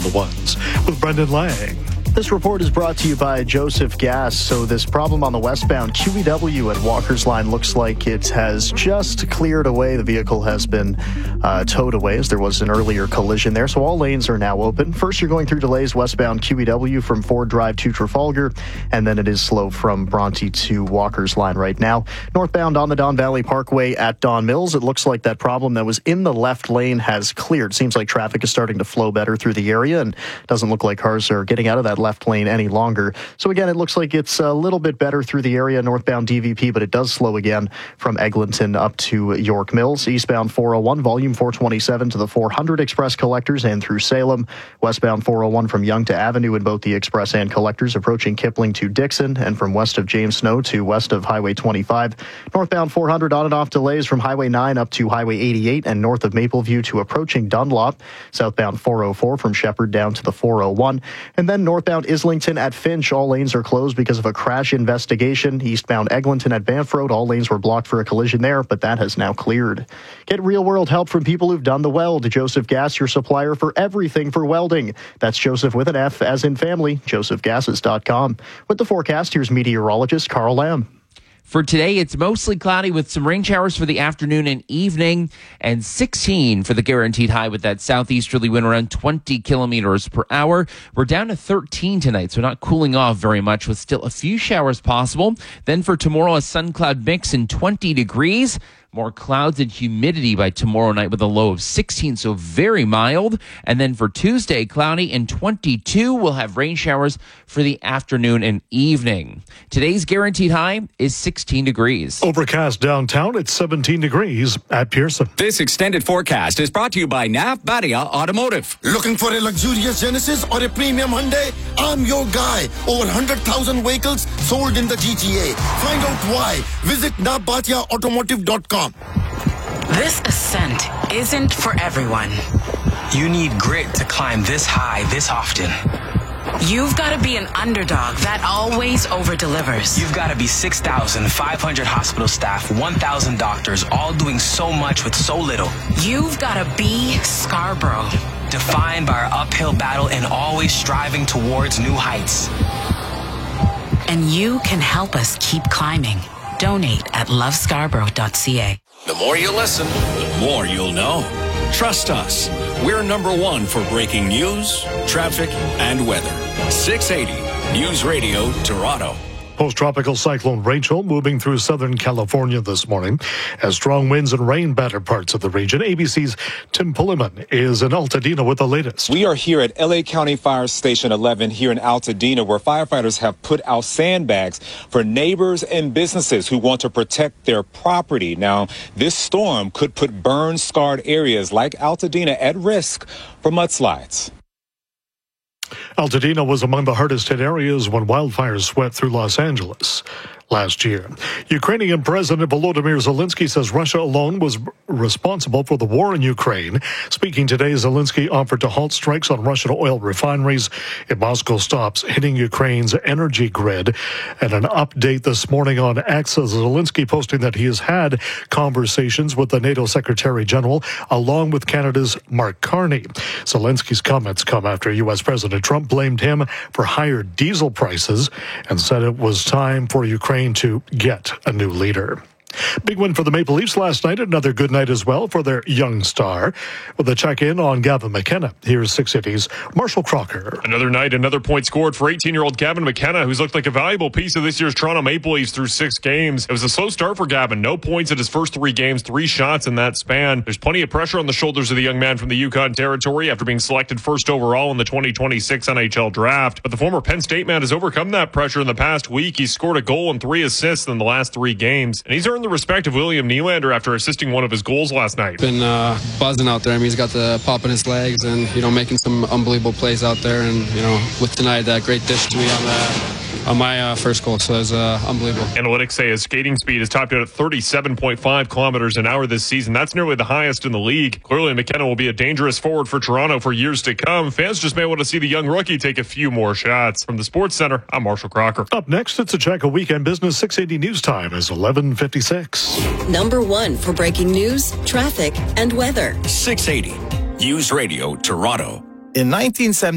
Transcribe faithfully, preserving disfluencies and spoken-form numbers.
the ones with Brendan Lang. This report is brought to you by Joseph Gas. So this problem on the westbound Q E W at Walker's Line looks like it has just cleared away. The vehicle has been uh, towed away as there was an earlier collision there. So all lanes are now open. First, you're going through delays westbound Q E W from Ford Drive to Trafalgar, and then it is slow from Bronte to Walker's Line right now. Northbound on the Don Valley Parkway at Don Mills, it looks like that problem that was in the left lane has cleared. Seems like traffic is starting to flow better through the area, and doesn't look like cars are getting out of that left lane any longer. So again, it looks like it's a little bit better through the area, northbound D V P, but it does slow again from Eglinton up to York Mills. Eastbound four oh one, volume four twenty-seven to the four hundred Express Collectors and through Salem. Westbound four oh one from Yonge to Avenue in both the Express and Collectors, approaching Kipling to Dixon, and from west of James Snow to west of Highway twenty-five. Northbound four hundred on and off delays from Highway nine up to Highway eighty-eight and north of Mapleview to approaching Dunlop. Southbound four oh four from Shepherd down to the four oh one. And then northbound Islington at Finch, all lanes are closed because of a crash investigation. Eastbound Eglinton at Banff Road, all lanes were blocked for a collision there, but that has now cleared. Get real-world help from people who've done the weld. Joseph Gas, your supplier for everything for welding. That's Joseph with an F, as in family, joseph gases dot com. With the forecast, here's meteorologist Carl Lamb. For today, it's mostly cloudy with some rain showers for the afternoon and evening, and sixteen for the guaranteed high with that southeasterly wind around twenty kilometers per hour. We're down to thirteen tonight, so not cooling off very much with still a few showers possible. Then for tomorrow, a sun-cloud mix and twenty degrees. More clouds and humidity by tomorrow night with a low of sixteen, so very mild. And then for Tuesday, cloudy and twenty-two. We'll have rain showers for the afternoon and evening. Today's guaranteed high is sixteen degrees. Overcast downtown, it's seventeen degrees at Pearson. This extended forecast is brought to you by Nav Badia Automotive. Looking for a luxurious Genesis or a premium Hyundai? I'm your guy. Over one hundred thousand vehicles sold in the G T A. Find out why. Visit nav badia automotive dot com. This ascent isn't for everyone. You need grit to climb this high this often. You've got to be an underdog that always over-delivers. You've got to be six thousand five hundred hospital staff, one thousand doctors, all doing so much with so little. You've got to be Scarborough, defined by our uphill battle and always striving towards new heights. And you can help us keep climbing. Donate at love scarborough dot c a. The more you listen, the more you'll know. Trust us. We're number one for breaking news, traffic, and weather. six eighty News Radio Toronto. Post-tropical cyclone Rachel moving through Southern California this morning as strong winds and rain batter parts of the region. A B C's Tim Pulliman is in Altadena with the latest. We are here at L A County Fire Station eleven here in Altadena, where firefighters have put out sandbags for neighbors and businesses who want to protect their property. Now, this storm could put burn-scarred areas like Altadena at risk for mudslides. Altadena was among the hardest hit areas when wildfires swept through Los Angeles last year. Ukrainian President Volodymyr Zelensky says Russia alone was responsible for the war in Ukraine. Speaking today, Zelensky offered to halt strikes on Russian oil refineries if Moscow stops hitting Ukraine's energy grid. And an update this morning on X, Zelensky posting that he has had conversations with the NATO Secretary General along with Canada's Mark Carney. Zelensky's comments come after U S President Trump blamed him for higher diesel prices and said it was time for Ukraine to get a new leader. Big win for the Maple Leafs last night. Another good night as well for their young star. With a check-in on Gavin McKenna, here's six cities Marshall Crocker. Another night, another point scored for eighteen-year-old Gavin McKenna, who's looked like a valuable piece of this year's Toronto Maple Leafs through six games. It was a slow start for Gavin. No points in his first three games, three shots in that span. There's plenty of pressure on the shoulders of the young man from the Yukon Territory after being selected first overall in the twenty twenty-six N H L draft. But the former Penn State man has overcome that pressure in the past week. He's scored a goal and three assists in the last three games, and he's earned the respect of William Nylander after assisting one of his goals last night. Been uh, buzzing out there. I mean, he's got the pop in his legs and, you know, making some unbelievable plays out there. And, you know, with tonight, that great dish to me on the on my uh, first goal, so it's uh, unbelievable. Analytics say his skating speed is topped out at thirty-seven point five kilometers an hour this season. That's nearly the highest in the league. Clearly, McKenna will be a dangerous forward for Toronto for years to come. Fans just may want to see the young rookie take a few more shots. From the Sports Center, I'm Marshall Crocker. Up next, it's a check of weekend business. six eighty News Time is eleven fifty-six. Number one for breaking news, traffic, and weather. six eighty News Radio Toronto. In nineteen seventy